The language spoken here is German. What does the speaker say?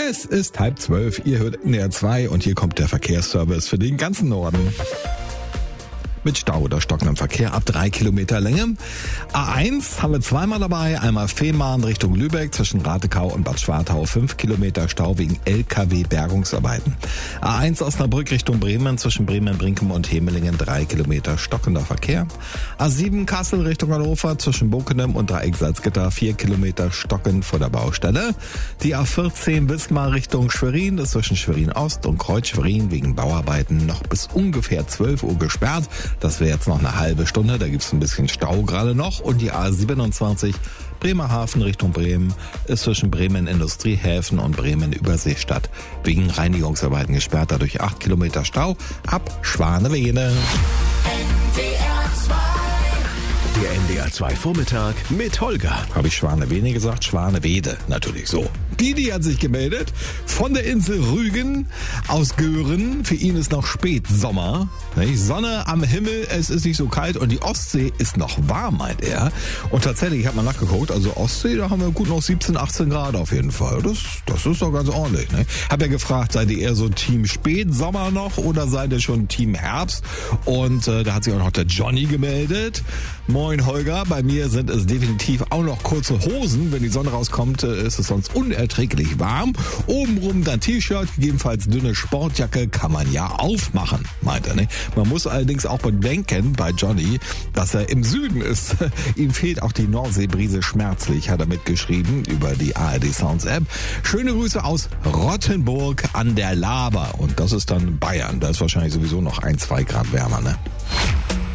Es ist 11:30, ihr hört NDR 2 und hier kommt der Verkehrsservice für den ganzen Norden. Mit Stau oder stockendem Verkehr ab 3 Kilometer Länge. A1 haben wir zweimal dabei, einmal Fehmarn Richtung Lübeck zwischen Ratekau und Bad Schwartau 5 Kilometer Stau wegen LKW-Bergungsarbeiten. A1 Osnabrück Richtung Bremen zwischen Bremen-Brinkum und Hemelingen 3 Kilometer stockender Verkehr. A7 Kassel Richtung Hannover zwischen Bockenem und Dreieck Salzgitter 4 Kilometer stockend vor der Baustelle. Die A14 Wismar Richtung Schwerin ist zwischen Schwerin Ost und Kreuz Schwerin wegen Bauarbeiten noch bis ungefähr 12 Uhr gesperrt. Das wäre jetzt noch eine halbe Stunde, da gibt's ein bisschen Stau gerade noch. Und die A27 Bremerhaven Richtung Bremen ist zwischen Bremen Industriehäfen und Bremen Überseestadt wegen Reinigungsarbeiten gesperrt, dadurch 8 Kilometer Stau ab Schwanewede. Der NDR 2 Vormittag mit Holger. Habe ich Schwanewede gesagt? Schwanewede, natürlich so. Didi hat sich gemeldet von der Insel Rügen aus Göhren. Für ihn ist noch Spätsommer. Sonne am Himmel, es ist nicht so kalt und die Ostsee ist noch warm, meint er. Und tatsächlich, ich habe mal nachgeguckt, also Ostsee, da haben wir gut noch 17, 18 Grad auf jeden Fall. Das ist doch ganz ordentlich. Ne? Hab ja gefragt, seid ihr eher so Team Spätsommer noch oder seid ihr schon Team Herbst? Und da hat sich auch noch der Johnny gemeldet. Moin Holger, bei mir sind es definitiv auch noch kurze Hosen. Wenn die Sonne rauskommt, ist es sonst unerträglich warm. Obenrum dann T-Shirt, gegebenenfalls dünne Sportjacke, kann man ja aufmachen, meint er. Ne? Man muss allerdings auch bedenken bei Johnny, dass er im Süden ist. Ihm fehlt auch die Nordseebrise schmerzlich, hat er mitgeschrieben über die ARD Sounds App. Schöne Grüße aus Rottenburg an der Laber. Und das ist dann Bayern. Da ist wahrscheinlich sowieso noch 1, 2 Grad wärmer, ne?